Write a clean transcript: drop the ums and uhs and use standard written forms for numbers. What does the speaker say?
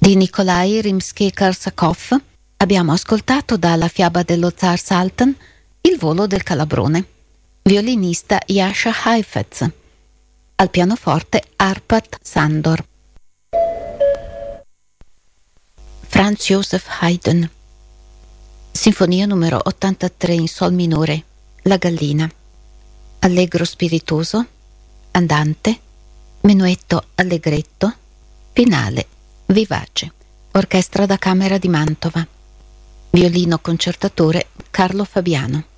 Di Nikolai Rimskij-Korsakov abbiamo ascoltato dalla fiaba dello zar Sultan Il volo del calabrone, violinista Jascha Heifetz, al pianoforte Arpad Sandor. Franz Joseph Haydn, Sinfonia numero 83 in sol minore, La gallina, allegro spiritoso, andante, menuetto allegretto, finale vivace, orchestra da camera di Mantova, violino concertatore Carlo Fabiano.